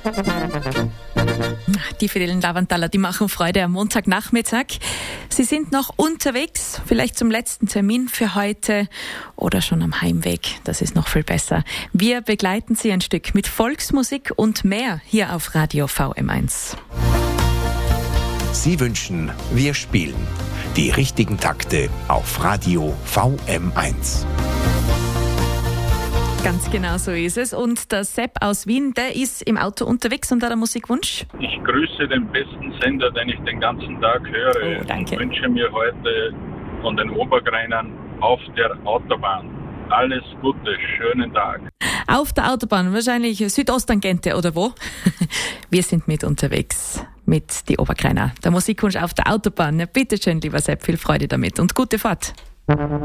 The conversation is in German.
Die fidelen Lavantaler, die machen Freude am Montagnachmittag. Sie sind noch unterwegs, vielleicht zum letzten Termin für heute oder schon am Heimweg. Das ist noch viel besser. Wir begleiten Sie ein Stück mit Volksmusik und mehr hier auf Radio VM1. Sie wünschen, wir spielen die richtigen Takte auf Radio VM1. Ganz genau so ist es. Und der Sepp aus Wien, der ist im Auto unterwegs und hat einen Musikwunsch. Ich grüße den besten Sender, den ich den ganzen Tag höre. Oh, danke. Und wünsche mir heute von den Obergreinern auf der Autobahn alles Gute, schönen Tag. Auf der Autobahn, wahrscheinlich Südosttangente oder wo? Wir sind mit unterwegs mit die Obergreiner. Der Musikwunsch auf der Autobahn. Ja, bitte schön, lieber Sepp, viel Freude damit und gute Fahrt.